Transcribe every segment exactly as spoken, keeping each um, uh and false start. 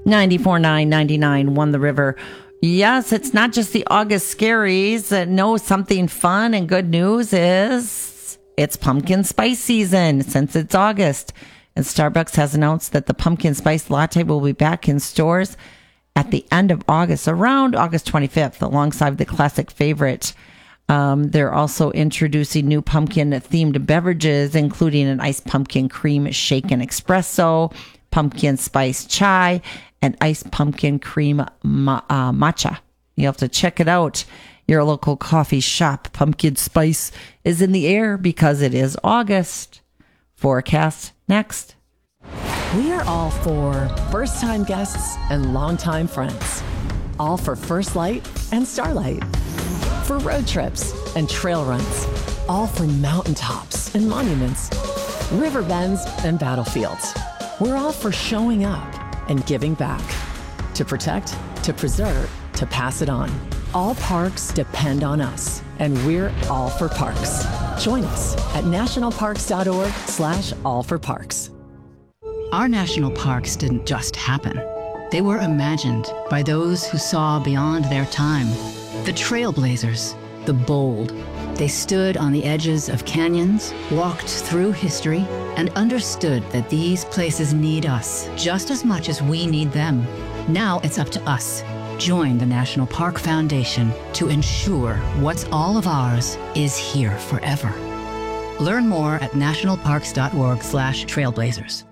ninety-four point nine, ninety-nine won the river. Yes, it's not just the August scaries. Uh, no, something fun and good news is it's pumpkin spice season since it's August. And Starbucks has announced that the pumpkin spice latte will be back in stores at the end of August, around August twenty-fifth, alongside the classic favorite. Um, they're also introducing new pumpkin-themed beverages, including an iced pumpkin cream shaken espresso, pumpkin spice chai, and iced pumpkin cream ma- uh, matcha. You have to check it out. Your local coffee shop. Pumpkin spice is in the air because it is August. Forecast next. We are all for first-time guests and longtime friends. All for First Light and Starlight. For road trips and trail runs. All for mountaintops and monuments. River bends and battlefields. We're all for showing up and giving back. To protect, to preserve, to pass it on. All parks depend on us, and we're all for parks. Join us at nationalparks.org slash all for parks. Our national parks didn't just happen. They were imagined by those who saw beyond their time. The trailblazers, the bold. They stood on the edges of canyons, walked through history, and understood that these places need us just as much as we need them. Now it's up to us. Join the National Park Foundation to ensure what's all of ours is here forever. Learn more at nationalparks.org slash trailblazers.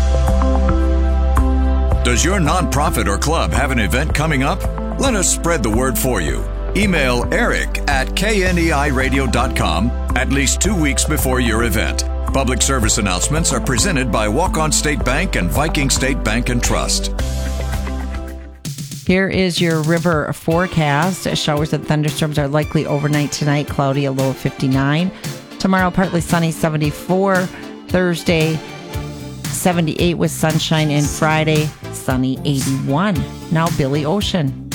Does your nonprofit or club have an event coming up? Let us spread the word for you. Email Eric at K N E I radio dot com at least two weeks before your event. Public service announcements are presented by Walk-On State Bank and Viking State Bank and Trust. Here is your river forecast. Showers and thunderstorms are likely overnight tonight. Cloudy, a low of fifty-nine. Tomorrow, partly sunny, seventy-four. Thursday, seventy-eight with sunshine. And Friday, sunny, eighty-one. Now, Billy Ocean.